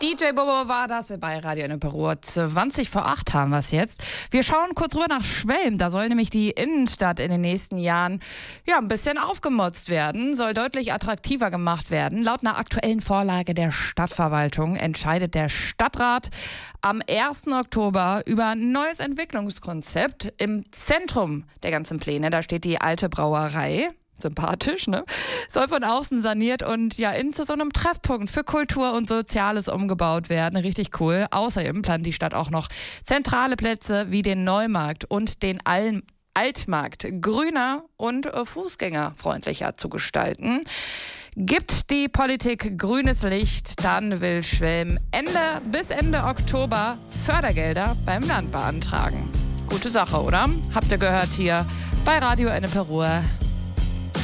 DJ Bobo war das, wir bei Radio Ennepe Ruhr. 20 vor 8 haben wir es jetzt. Wir schauen kurz rüber nach Schwelm. Da soll nämlich die Innenstadt in den nächsten Jahren ein bisschen aufgemotzt werden, soll deutlich attraktiver gemacht werden. Laut einer aktuellen Vorlage der Stadtverwaltung entscheidet der Stadtrat am 1. Oktober über ein neues Entwicklungskonzept. Im Zentrum der ganzen Pläne, da steht die alte Brauerei. Sympathisch, ne? Soll von außen saniert und innen zu so einem Treffpunkt für Kultur und Soziales umgebaut werden. Richtig cool. Außerdem plant die Stadt auch noch zentrale Plätze wie den Neumarkt und den Altmarkt grüner und fußgängerfreundlicher zu gestalten. Gibt die Politik grünes Licht, dann will Schwelm bis Ende Oktober Fördergelder beim Land beantragen. Gute Sache, oder? Habt ihr gehört hier bei Radio Ennepe Ruhr.